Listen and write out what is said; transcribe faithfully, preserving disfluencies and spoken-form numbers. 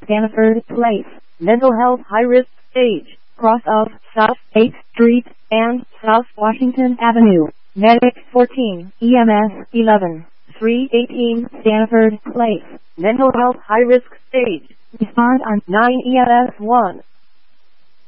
Stanford Place, mental health high-risk stage, cross of South eighth Street and South Washington Avenue. Medic fourteen, E M S eleven, three eighteen Stanford Place, mental health high-risk stage. Respond on nine E M S one.